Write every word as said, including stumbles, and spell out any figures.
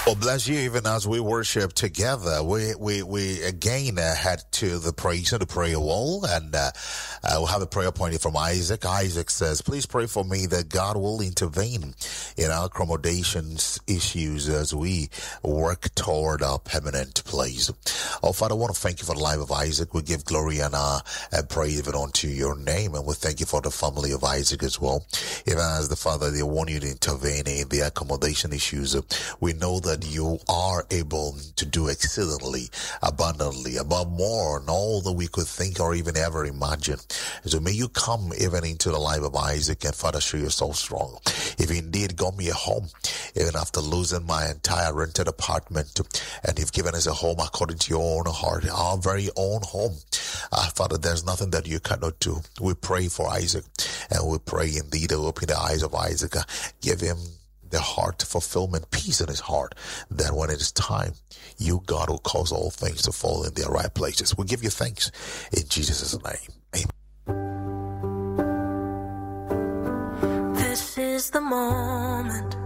Well, bless you. Even as we worship together, we we we again uh, head to the praise and the prayer wall, and uh, uh, we'll have a prayer point from Isaac. Isaac says, "Please pray for me that God will intervene in our accommodations issues as we work toward our permanent place." Oh, Father, I want to thank you for the life of Isaac. We give glory and honor and praise even unto your name, and we thank you for the family of Isaac as well. Even as the Father, they want you to intervene in the accommodation issues. We know that you are able to do exceedingly, abundantly, above more than all that we could think or even ever imagine. So may you come even into the life of Isaac, and Father, show yourself strong. If you indeed got me a home, even after losing my entire rented apartment, and you've given us a home according to your own heart, our very own home, uh, Father, there's nothing that you cannot do. We pray for Isaac, and we pray indeed to open the eyes of Isaac, uh, give him the heart fulfillment, peace in his heart, that when it is time, you, God, will cause all things to fall in their right places. We give you thanks in Jesus' name. Amen. This is the moment